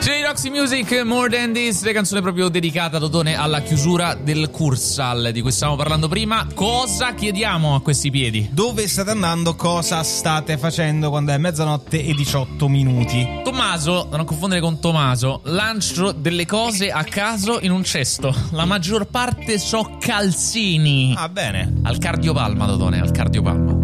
Roxy Music, More Than This, le canzoni proprio dedicate, Dodone, alla chiusura del Cursal di cui stavamo parlando prima. Cosa chiediamo a questi piedi? Dove state andando? Cosa state facendo quando è mezzanotte e 18 minuti? Tommaso, da non confondere con Tommaso, lancio delle cose a caso in un cesto. La maggior parte so calzini. Ah, bene. Al cardiopalma, Dodone, al cardiopalma.